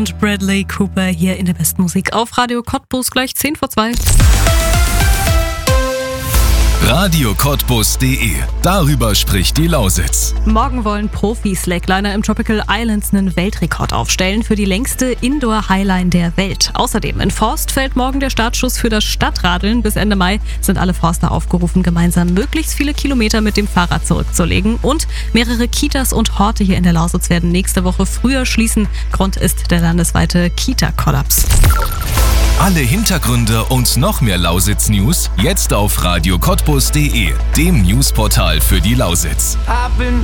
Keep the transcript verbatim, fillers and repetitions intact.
Und Bradley Cooper hier in der besten Musik auf Radio Cottbus, gleich zehn vor zwei. Radio Cottbus punkt de. Darüber spricht die Lausitz. Morgen wollen Profi-Slackliner im Tropical Islands einen Weltrekord aufstellen für die längste Indoor-Highline der Welt. Außerdem in Forst fällt morgen der Startschuss für das Stadtradeln. Bis Ende Mai sind alle Forster aufgerufen, gemeinsam möglichst viele Kilometer mit dem Fahrrad zurückzulegen. Und mehrere Kitas und Horte hier in der Lausitz werden nächste Woche früher schließen. Grund ist der landesweite Kita-Kollaps. Alle Hintergründe und noch mehr Lausitz-News jetzt auf Radio Cottbus punkt de, dem Newsportal für die Lausitz.